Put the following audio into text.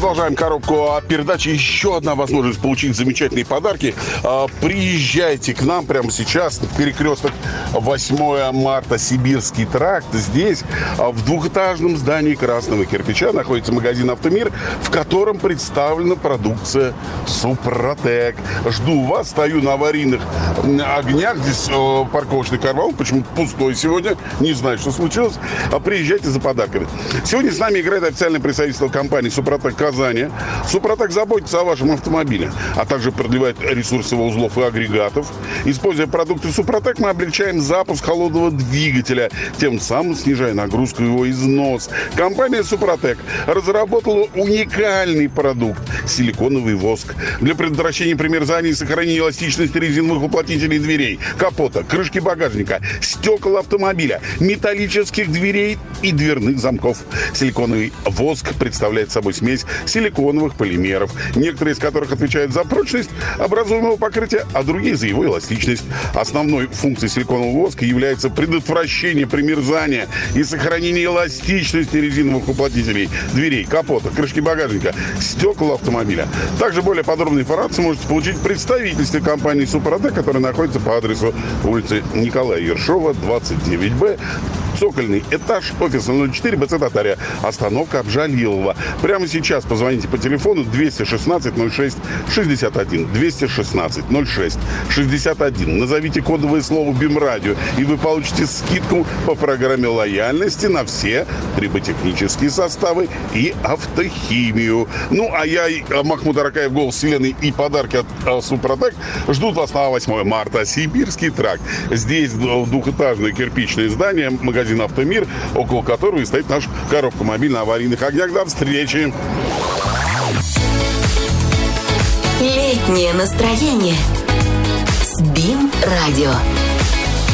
Продолжаем коробку передачи. Еще одна возможность получить замечательные подарки. Приезжайте к нам прямо сейчас. Перекресток 8 марта, Сибирский тракт. Здесь, в двухэтажном здании красного кирпича, находится магазин «Автомир», в котором представлена продукция «Супротек». Жду вас. Стою на аварийных огнях. Здесь парковочный карман. Почему-то пустой сегодня. Не знаю, что случилось. Приезжайте за подарками. Сегодня с нами играет официальное представительство компании «Супротек» Казани. «Супротек» заботится о вашем автомобиле, а также продлевает ресурсы его узлов и агрегатов. Используя продукты «Супротек», мы облегчаем запуск холодного двигателя, тем самым снижая нагрузку и его износ. Компания «Супротек» разработала уникальный продукт – силиконовый воск. Для предотвращения примерзания и сохранения эластичности резиновых уплотнителей дверей, капота, крышки багажника, стекол автомобиля, металлических дверей и дверных замков. Силиконовый воск представляет собой смесь силиконовых полимеров, некоторые из которых отвечают за прочность образуемого покрытия, а другие за его эластичность. Основной функцией силиконового воска является предотвращение примерзания и сохранение эластичности резиновых уплотнителей дверей, капота, крышки багажника, стекол автомобиля. Также более подробную информацию можете получить в представительстве компании «Супротек», которая находится по адресу улицы Николая Ершова, 29Б, цокольный этаж, офис 04, БЦ «Татария», остановка Обжалилова. Прямо сейчас позвоните по телефону 216 06 61, 216 06 61. Назовите кодовое слово «БИМ-радио», и вы получите скидку по программе лояльности на все триботехнические составы и автохимию. Ну, а я, Махмуд Аракаев, голос вселенной, и подарки от «Супротек» ждут вас на 8 марта. Сибирский тракт. Здесь двухэтажное кирпичное здание, магазин «Автомир», около которого и стоит наша коробка мобиль на аварийных огнях. До встречи! Летнее настроение с БИМ-радио.